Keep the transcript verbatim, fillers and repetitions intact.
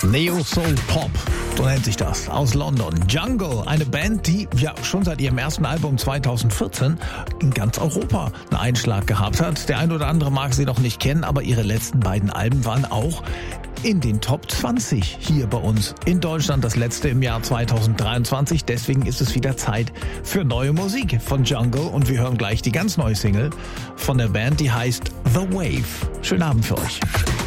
Neo Soul Pop, so nennt sich das, aus London. Jungle, eine Band, die ja schon seit ihrem ersten Album zweitausendvierzehn in ganz Europa einen Einschlag gehabt hat. Der ein oder andere mag sie noch nicht kennen, aber ihre letzten beiden Alben waren auch in den Top zwanzig hier bei uns in Deutschland, das letzte im Jahr zweitausenddreiundzwanzig. Deswegen ist es wieder Zeit für neue Musik von Jungle und wir hören gleich die ganz neue Single von der Band, die heißt The Wave. Schönen Abend für euch.